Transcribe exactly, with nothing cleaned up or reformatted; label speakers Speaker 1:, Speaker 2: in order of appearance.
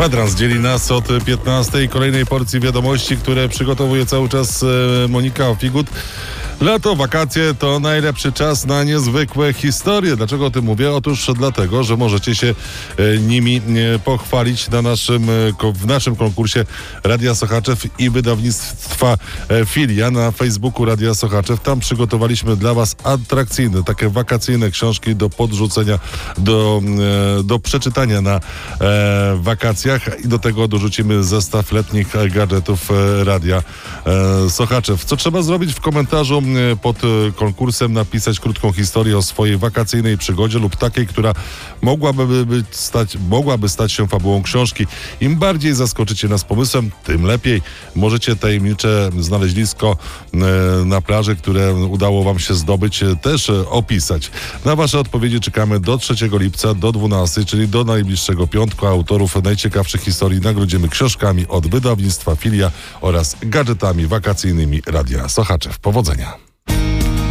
Speaker 1: Kwadrans dzieli nas od piętnastej kolejnej porcji wiadomości, które przygotowuje cały czas Monika Figut. Lato, wakacje to najlepszy czas na niezwykłe historie. Dlaczego o tym mówię? Otóż dlatego, że możecie się nimi pochwalić na naszym, w naszym konkursie Radia Sochaczew i wydawnictwa Filia na Facebooku Radia Sochaczew. Tam przygotowaliśmy dla Was atrakcyjne, takie wakacyjne książki do podrzucenia, do, do przeczytania na e, wakacjach i do tego dorzucimy zestaw letnich gadżetów Radia e, Sochaczew. Co trzeba zrobić? W komentarzu pod konkursem napisać krótką historię o swojej wakacyjnej przygodzie lub takiej, która mogłaby, być stać, mogłaby stać się fabułą książki. Im bardziej zaskoczycie nas pomysłem, tym lepiej. Możecie tajemnicze znalezisko na plaży, które udało Wam się zdobyć, też opisać. Na Wasze odpowiedzi czekamy do trzeciego lipca, do dwunastej, czyli do najbliższego piątku. Autorów najciekawszych historii nagrodzimy książkami od wydawnictwa Filia oraz gadżetami wakacyjnymi Radia Sochaczew. Powodzenia!